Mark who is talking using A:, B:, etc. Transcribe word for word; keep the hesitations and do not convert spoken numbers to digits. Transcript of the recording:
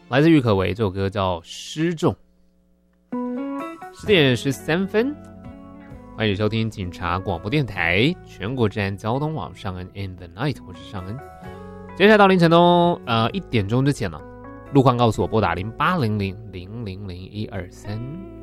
A: 来自郁可唯，这首歌叫《失重》。十点十三分，欢迎收听警察广播电台全国治安交通网上恩 in the night， 我是尚恩。接下来到凌晨钟呃一点钟之前呢，路况告诉我拨打零八零零零零零一二三。